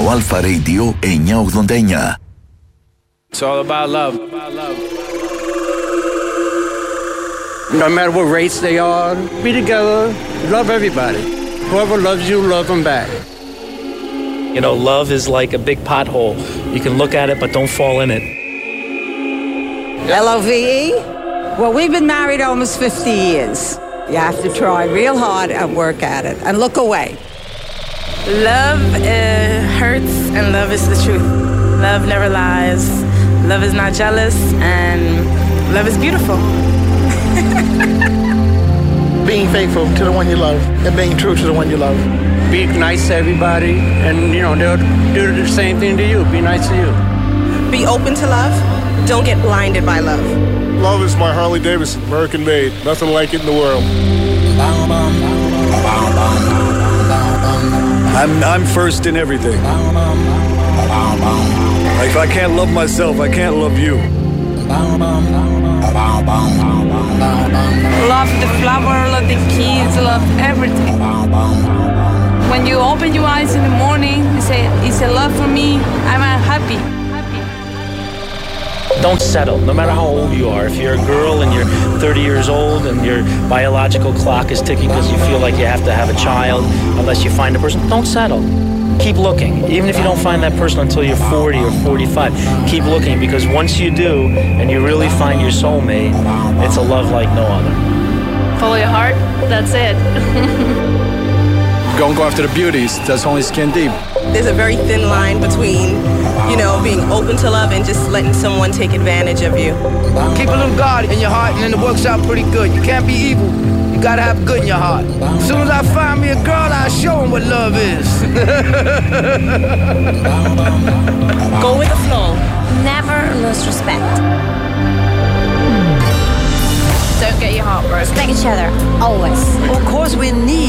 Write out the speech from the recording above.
στο Alpha Radio 989. It's all about love. No matter what race they are, be together, love everybody. Whoever loves you, love them back. You know, love is like a big pothole. You can look at it, but don't fall in it. Love? Well, we've been married almost 50 years. You have to try real hard and work at it and look away. Love hurts and love is the truth. Love never lies. Love is not jealous and love is beautiful. Being faithful to the one you love and being true to the one you love. Be nice to everybody and, you know, they'll do the same thing to you. Be nice to you. Be open to love. Don't get blinded by love. Love is my Harley Davidson, American made. Nothing like it in the world. I'm first in everything. If I can't love myself, I can't love you. Love the flower, love the kids, love everything. When you open your eyes in the morning, you say, it's a love for me, I'm happy. Don't settle, no matter how old you are. If you're a girl and you're 30 years old and your biological clock is ticking because you feel like you have to have a child unless you find a person, don't settle. Keep looking. Even if you don't find that person until you're 40 or 45, keep looking, because once you do and you really find your soulmate, it's a love like no other. Follow your heart, that's it. Don't go after the beauties. That's only skin deep. There's a very thin line between, you know, being open to love and just letting someone take advantage of you. Keep a little God in your heart and then it works out pretty good. You can't be evil. You gotta have good in your heart. As soon as I find me a girl, I'll show him what love is. Go with the flow. Never lose respect. Don't get your heart broken. Respect each other, always. Of course, we need